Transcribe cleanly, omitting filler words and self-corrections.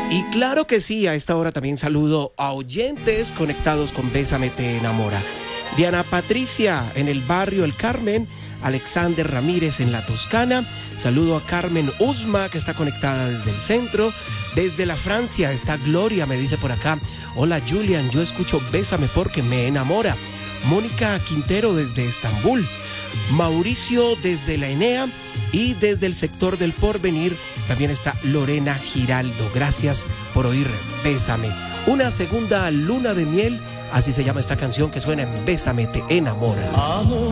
Y claro que sí, a esta hora también saludo a oyentes conectados con Bésame Te Enamora. Diana Patricia en el barrio El Carmen, Alexander Ramírez en la Toscana, saludo a Carmen Usma que está conectada desde el centro, desde la Francia está Gloria, me dice por acá, hola Julian, yo escucho Bésame porque me enamora. Mónica Quintero desde Estambul, Mauricio desde la Enea y desde el sector del Porvenir también está Lorena Giraldo. Gracias por oír Bésame. Una segunda luna de miel, así se llama esta canción que suena en Bésame Te Enamora. Amor,